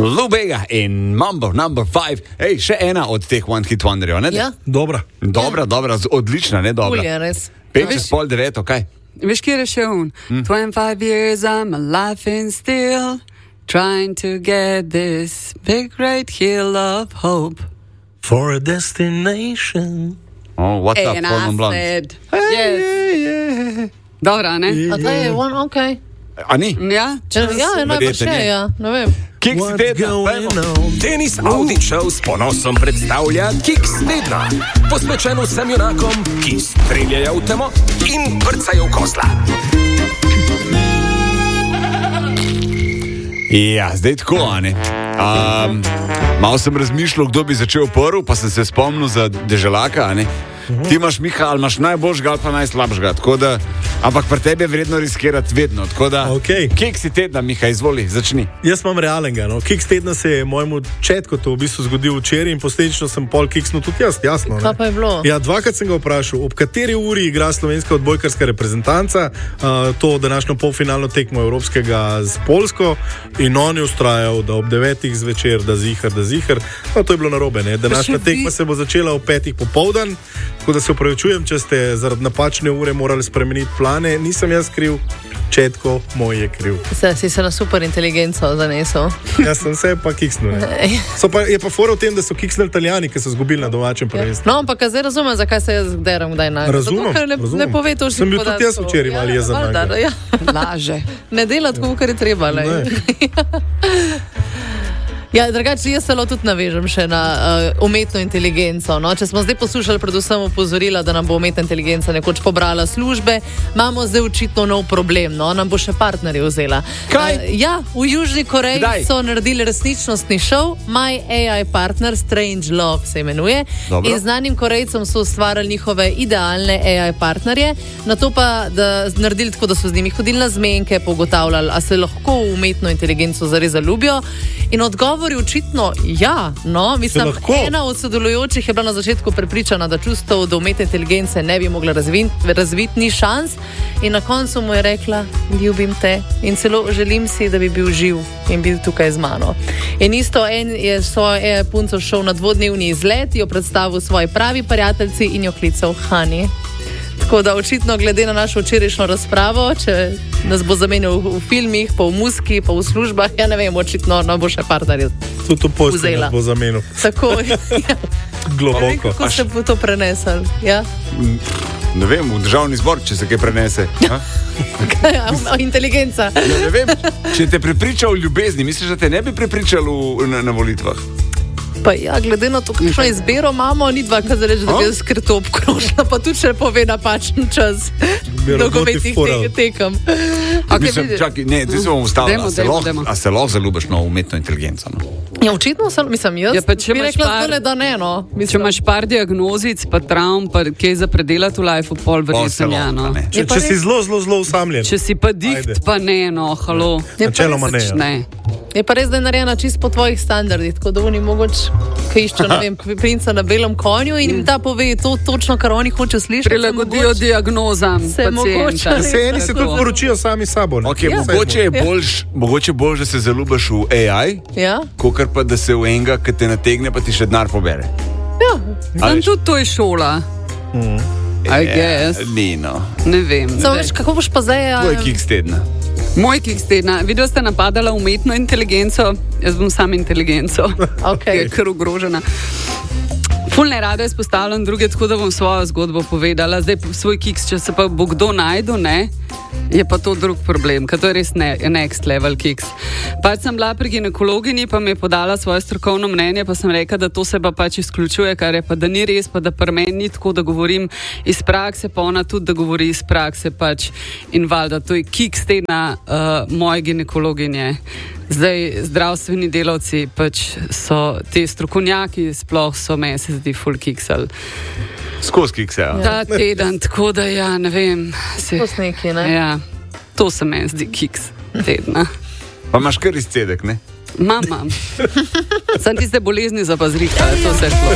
Lou Bega in Mambo number 5. Ej, še ena od teh One Hit Wonderjev, ne? Ja. Dobra, odlična, ne dobra. Ulje, res. 8:30, kaj? Veš, kje je še on? 25 years I'm alive and still trying to get this big great hill of hope for a destination. Oh, what's up, and Coleman I Blonde? said yes. Dobra, ne? A to je one, okej. A ni? Ja? Ja, najbolj še, ja, ne vem. Kiks tedna, pojmo. Denis Audi Show s ponosom predstavlja Kiks tedna. Posvečen vsem junakom, ki streljajo v temo in vrcajo v kozla. Ja, zdaj tako, a ne. Malo sem razmišljal, kdo bi začel prvi, pa sem se spomnil za Deželaka, a ne. Ti imaš, Miha, ali imaš najboljšega ali pa najslabšega, tako da, ampak pri tebi je vredno riskirati vedno, tako da, Kiks tedna, Miha, izvoli, začni. Jaz imam realnega, no. Kiks tedna se je mojemu četkotu v bistvu zgodil včeraj in posledično sem pol kiksnul tudi jaz, jasno. Kaj pa je bilo? Ja, dvakrat sem ga vprašal, ob kateri uri igra slovenska odbojkarska reprezentanca, to današnjo polfinalno tekmo evropskega z Poljsko, in on je ustrajal, da ob 9 zvečer, da zihar, no to je bilo narobe, ne. Današnja tekma se bo začela ob 5 popoldan. Tako da se upravičujem, če ste zaradi napačne ure morali spremeniti plane. Nisem jaz kriv, četko moj je kriv. Si se na super inteligenco zanesel. Jaz sem se pa kiksnul. Je pa fora v tem, da so kiksnuli Italijani, ki so zgubili na domačem prvenstvu. No, ampak zdaj razumem, zakaj se jaz deram kdaj najdem. Razumem. Ne pove to sem bil tudi jaz včeraj malo jezen. Ja. Laže. Ne dela tako, kar je treba. Ja, drugače, jaz se tudi navežem še na umetno inteligenco. No? Če smo zdaj poslušali predvsem opozorila, da nam bo umetna inteligenca nekoč pobrala službe, imamo zdaj očitno nov problem, no? Nam bo še partnerje vzela. Kaj? Ja, v Južni Koreji so naredili resničnostni šov, My AI Partner, Strange Love se imenuje. Dobro. In znanim Korejcem so ustvarjali njihove idealne AI partnerje, na to pa da naredili tako, da so z njimi hodili na zmenke, pogotavljali, a se lahko v umetno inteligenco zares zaljubijo. In odgovor je očitno ja, no, mislim, ena od sodelujočih je bila na začetku prepričana, da čustev do umetne inteligence ne bi mogla razviti, ni šans, in na koncu mu je rekla, ljubim te in celo želim si, da bi bil živ in bil tukaj z mano. In isto en je svojo punco šel na 2-dnevni izlet, jo predstavil svoji pravi prijateljci in jo klical Hani. Tako da očitno, glede na našo včerajšnjo razpravo, če nas bo zamenjal v filmih, pa v muziki, pa v službah, ja ne vem, očitno nam bo še partnerje vzela. Tudi v postelji nas bo zamenjal. Tako, ja. Globoko. Kako se bo to prenesel, ja? Ne vem, v državni zbor, če se kaj prenese. Inteligenca. Ja, ne vem, če te prepričal v ljubezni, misliš, da te ne bi prepričal na volitvah? Pa ja, glede na to, kakšno izbiro imamo, ni dva, kar reči, da bi jaz skrto obkrožila, pa tudi če pove napačen čas dolgometnih tekem. Mislim, čakaj, ne, ti se bom ustavila, a se lahko zaljubiš na umetno inteligenco? No? Ja, očitno sem, mislim, jaz bi rekla zdole, da ne, no. Če imaš par diagnozic, pa travm, pa kaj za predelati v lifeu, pol verjetno ja, no. Če si zelo usamljen. Če si pa dikt, pa ne, no, halo. Načeloma ne. Je pa res, da je narejena čisto po tvojih standardih, tako da oni mogoče, ki iščejo, ne vem, princa na belem konju in jim ta pove to točno, kar oni hoče slišati. Prilagodijo diagnozam pacienta. Se eni se tudi poročijo sami sabo. Okay, mogoče je bolj, da se zaljubiš v AI, kakor pa da se v enega, ki te nategne, pa ti še denar pobere. Ja. Znam tudi to je šola. I guess. Nino. Ne vem. Samo veš, kako boš pa zdaj... Tvoj Kiks tedna. Moj Kiks tedna. Video ste napadala umetno inteligenco, jaz bom sam inteligenco, ki je kar ogrožena. Ful ne rada izpostavljam druge, tako da bom svojo zgodbo povedala. Zdaj svoj Kiks, če se pa bo kdo najdu, ne, je pa to drug problem, ker to je res next level Kiks. Pač sem bila pri ginekologini, pa mi je podala svoje strokovno mnenje, pa sem rekla, da to se pa pač izključuje, kar je pa, da ni res, pa da pri meni ni tako, da govorim iz prakse, pa ona tudi, da govori iz prakse pač. In valjda, to je Kiks tedna moje ginekologinje. Zdaj, zdravstveni delavci pač so te strokovnjaki, sploh so me, se zdi, ful kiksali. Skozi kikse, ja. Ta teden, tako da ja, ne vem. Skosniki, ne? Ja, to se meni zdi Kiks tedna. Pa imaš kar izcedek, ne? Mam. Sam tiste bolezni zapazrihta, to se šlo.